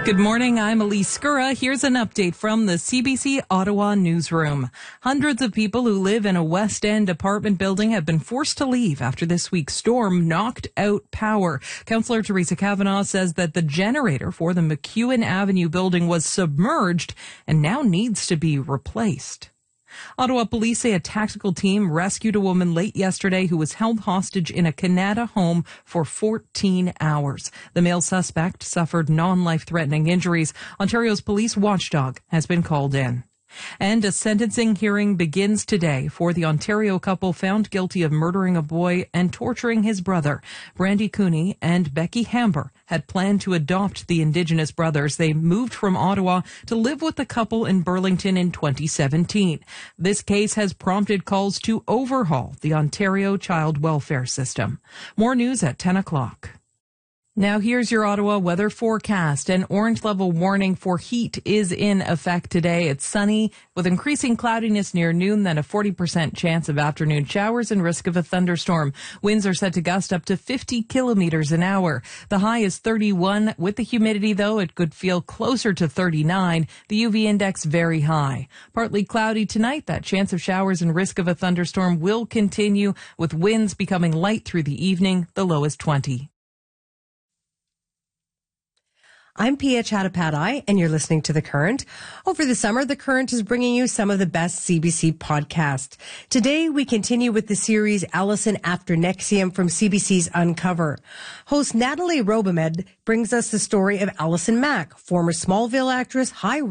Good morning, I'm Elise Skura. Here's an update from the CBC Ottawa newsroom. Hundreds of people who live in a West End apartment building have been forced to leave after this week's storm knocked out power. Councillor Teresa Kavanagh says that the generator for the McEwen Avenue building was submerged and now needs to be replaced. Ottawa police say a tactical team rescued a woman late yesterday who was held hostage in a Canada home for 14 hours. The male suspect suffered non-life-threatening injuries. Ontario's police watchdog has been called in. And a sentencing hearing begins today for the Ontario couple found guilty of murdering a boy and torturing his brother. Brandy Cooney and Becky Hamber had planned to adopt the Indigenous brothers. They moved from Ottawa to live with the couple in Burlington in 2017. This case has prompted calls to overhaul the Ontario child welfare system. More news at 10 o'clock. Now here's your Ottawa weather forecast. An orange level warning for heat is in effect today. It's sunny with increasing cloudiness near noon, then a 40% chance of afternoon showers and risk of a thunderstorm. Winds are set to gust up to 50 kilometers an hour. The high is 31. With the humidity, though, it could feel closer to 39. The UV index very high. Partly cloudy tonight. That chance of showers and risk of a thunderstorm will continue, with winds becoming light through the evening. The low is 20. I'm Pia Chattopadhyay, and you're listening to The Current. Over the summer, The Current is bringing you some of the best CBC podcasts. Today, we continue with the series Alison After NXIVM from CBC's Uncover. Host Natalie Robehmed brings us the story of Alison Mack, former Smallville actress, high